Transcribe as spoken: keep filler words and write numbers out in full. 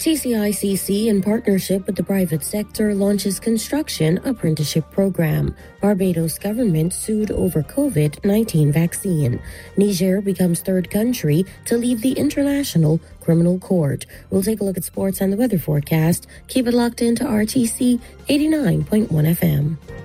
T C I C C, in partnership with the private sector, launches construction apprenticeship program. Barbados government sued over COVID nineteen vaccine. Niger becomes third country to leave the International Criminal Court. We'll take a look at sports and the weather forecast. Keep it locked into R T C eighty-nine point one F M.